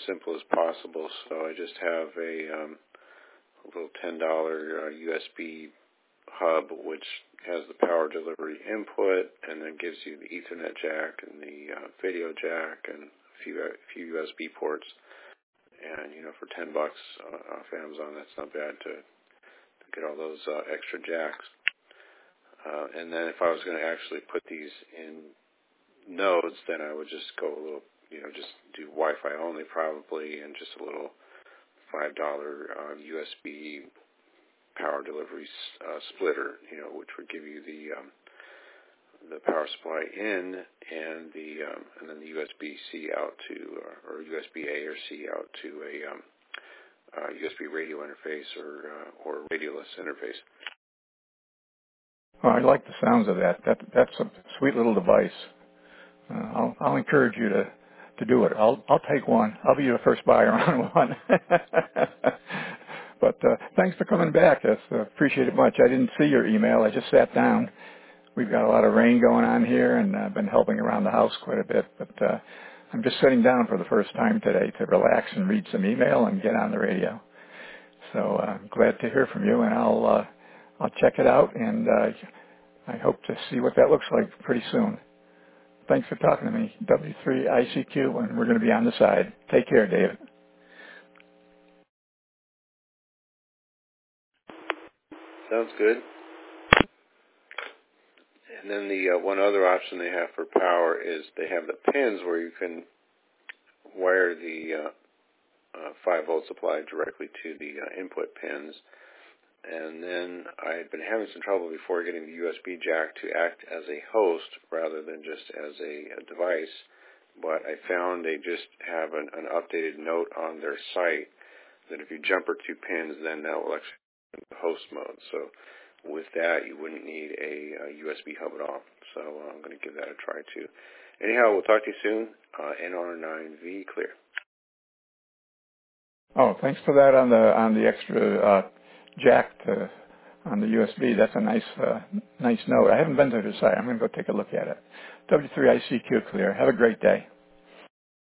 simple as possible. So I just have a little $10 USB hub, which has the power delivery input, and then gives you the Ethernet jack and the video jack and a few USB ports. And for $10 off Amazon, that's not bad to get all those extra jacks. And then if I was going to actually put these in nodes, then I would just go a little, just do Wi-Fi only probably, and just a little $5 USB power delivery splitter, which would give you the power supply in and then the USB-C out to, or USB-A or C out to a USB radio interface or radioless interface. Well, I like the sounds of that. That's a sweet little device. I'll encourage you to do it. I'll take one. I'll be the first buyer on one. But thanks for coming back. Appreciate it much. I didn't see your email. I just sat down. We've got a lot of rain going on here, and I've been helping around the house quite a bit. But I'm just sitting down for the first time today to relax and read some email and get on the radio. So I'm glad to hear from you, and I'll check it out, and I hope to see what that looks like pretty soon. Thanks for talking to me, W3ICQ, and we're going to be on the side. Take care, David. Sounds good. And then the one other option they have for power is they have the pins where you can wire the 5-volt supply directly to the input pins. And then I had been having some trouble before getting the USB jack to act as a host rather than just as a device. But I found they just have an updated note on their site that if you jumper 2 pins, then that will actually be in the host mode. So with that, you wouldn't need a USB hub at all. So I'm going to give that a try too. Anyhow, we'll talk to you soon. NR9V clear. Oh, thanks for that on the extra jack on the USB. That's a nice note. I haven't been to the site. I'm going to go take a look at it. W3ICQ clear. Have a great day.